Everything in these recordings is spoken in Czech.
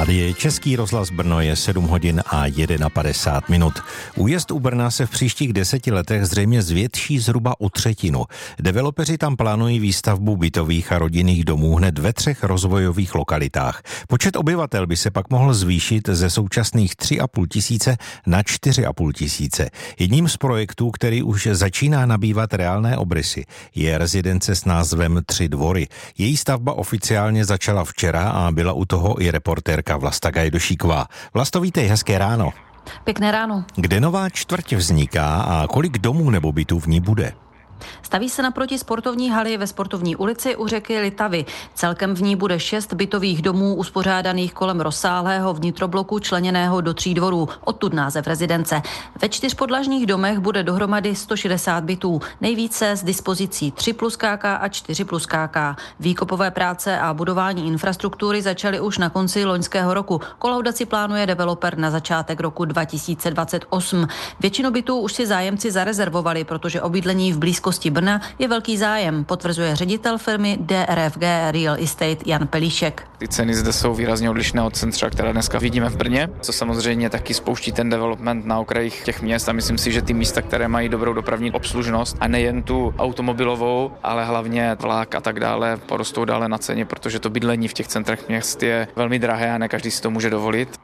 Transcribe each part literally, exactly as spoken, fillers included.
Tady Český rozhlas Brno, je sedm hodin a padesát jedna minut. Újezd u Brna se v příštích deseti letech zřejmě zvětší zhruba o třetinu. Developeři tam plánují výstavbu bytových a rodinných domů hned ve třech rozvojových lokalitách. Počet obyvatel by se pak mohl zvýšit ze současných tři a půl tisíce na čtyři a půl tisíce. Jedním z projektů, který už začíná nabývat reálné obrysy, je rezidence s názvem Tři dvory. Její stavba oficiálně začala včera a byla u toho i reportérka Vlasta Gajdošíková. Vlasto, vítej, hezké ráno. Pěkné ráno. Kde nová čtvrť vzniká a kolik domů nebo bytů v ní bude? Staví se naproti sportovní haly ve Sportovní ulici u řeky Litavy. Celkem v ní bude šest bytových domů uspořádaných kolem rozsáhlého vnitrobloku členěného do tří dvorů. Odtud název rezidence. Ve čtyřpodlažních domech bude dohromady sto šedesát bytů. Nejvíce s dispozicí tři plus K K a čtyři plus K K. Výkopové práce a budování infrastruktury začaly už na konci loňského roku. Kolaudaci plánuje developer na začátek roku dva tisíce dvacet osm. Většinu bytů už si zájemci zarezervovali, protože obydlení v blízkosti Brna je velký zájem, potvrzuje ředitel firmy D R F G Real Estate Jan Pelíšek. Ty ceny zde jsou výrazně odlišné od centra, které dneska vidíme v Brně, co samozřejmě taky spouští ten development na okrajích těch měst a myslím si, že ty místa, které mají dobrou dopravní obslužnost a nejen tu automobilovou, ale hlavně vlak a tak dále, porostou dále na ceně, protože to bydlení v těch centrech měst je velmi drahé a ne každý si to může dovolit.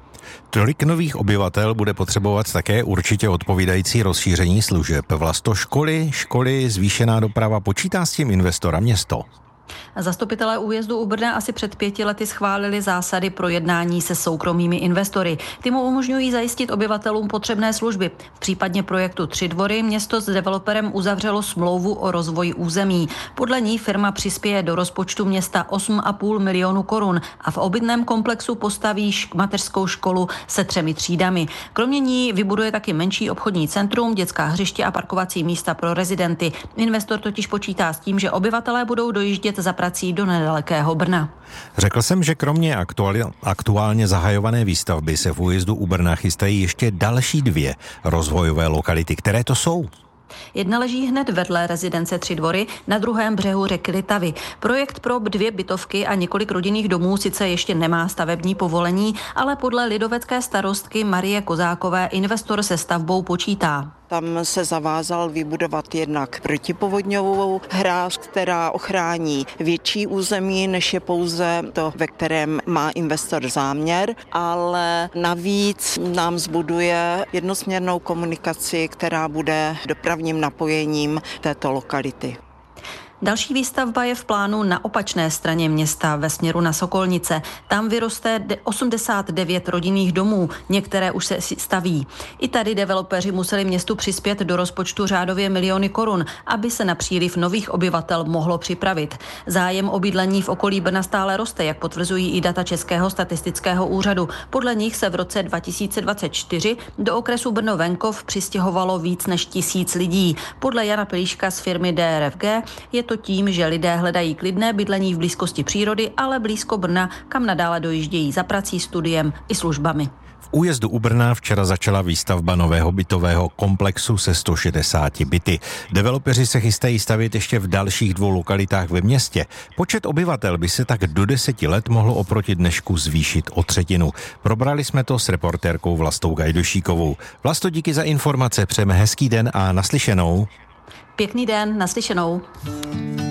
Tolik nových obyvatel bude potřebovat také určitě odpovídající rozšíření služeb. Vlasto, školy, školy, zvýšená doprava, počítá s tím investor a město? Zastupitelé újezdu u Brna asi před pěti lety schválili zásady pro jednání se soukromými investory. Ty mu umožňují zajistit obyvatelům potřebné služby. V případě projektu Tři dvory město s developerem uzavřelo smlouvu o rozvoji území. Podle ní firma přispěje do rozpočtu města osm a půl milionu korun a v obytném komplexu postaví mateřskou školu se třemi třídami. Kromě ní vybuduje taky menší obchodní centrum, dětská hřiště a parkovací místa pro rezidenty. Investor totiž počítá s tím, že obyvatelé budou dojíždět za prací do nedalekého Brna. Řekl jsem, že kromě aktuálně, aktuálně zahajované výstavby se v újezdu u Brna chystají ještě další dvě rozvojové lokality. Které to jsou? Jedna leží hned vedle rezidence Tři dvory na druhém břehu řeky Litavy. Projekt pro dvě bytovky a několik rodinných domů sice ještě nemá stavební povolení, ale podle lidovecké starostky Marie Kozákové investor se stavbou počítá. Tam se zavázal vybudovat jednak protipovodňovou hráz, která ochrání větší území, než je pouze to, ve kterém má investor záměr, ale navíc nám zbuduje jednosměrnou komunikaci, která bude dopravním napojením této lokality. Další výstavba je v plánu na opačné straně města ve směru na Sokolnice. Tam vyroste osmdesát devět rodinných domů, některé už se staví. I tady developeři museli městu přispět do rozpočtu řádově miliony korun, aby se na příliv nových obyvatel mohlo připravit. Zájem o bydlení v okolí Brna stále roste, jak potvrzují i data Českého statistického úřadu. Podle nich se v roce dva tisíce dvacet čtyři do okresu Brno-Venkov přistěhovalo víc než tisíc lidí. Podle Jana Pelíška z firmy D R F G je to tím, že lidé hledají klidné bydlení v blízkosti přírody, ale blízko Brna, kam nadále dojíždějí za prací, studiem i službami. V újezdu u Brna včera začala výstavba nového bytového komplexu se sto šedesáti byty. Developeři se chystají stavět ještě v dalších dvou lokalitách ve městě. Počet obyvatel by se tak do deseti let mohlo oproti dnešku zvýšit o třetinu. Probrali jsme to s reportérkou Vlastou Gajdošíkovou. Vlasto, díky za informace, přejeme hezký den a naslyšenou. Pěkný den, naslyšenou.